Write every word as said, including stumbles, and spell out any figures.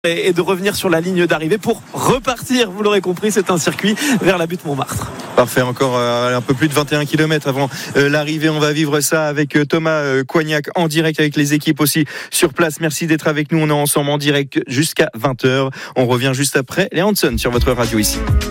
et de revenir sur la ligne d'arrivée pour repartir. Vous l'aurez compris, c'est un circuit vers la butte Montmartre. Parfait, encore euh, un peu plus de vingt et un kilomètres avant euh, l'arrivée. On va vivre ça avec euh, Thomas euh, Coignac en direct avec les équipes aussi sur place. Merci d'être avec nous. On est ensemble en direct jusqu'à vingt heures. On revient juste après les Hanson sur votre radio ici.